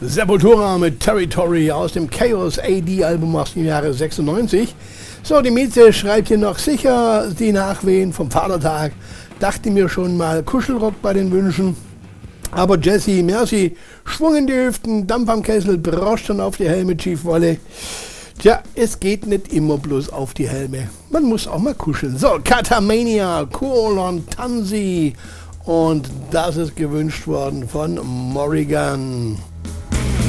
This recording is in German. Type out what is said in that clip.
Sepultura mit Territory aus dem Chaos AD Album aus dem Jahre 96. So, die Mieze schreibt hier noch sicher die Nachwehen vom Vatertag. Dachte mir schon mal Kuschelrock bei den Wünschen. Aber Jesse, merci, Schwung in die Hüften, Dampf am Kessel, Broschen auf die Helme, Chiefwolle. Tja, es geht nicht immer bloß auf die Helme. Man muss auch mal kuscheln. So, Katamania, Colon, Tansi. Und das ist gewünscht worden von Morrigan.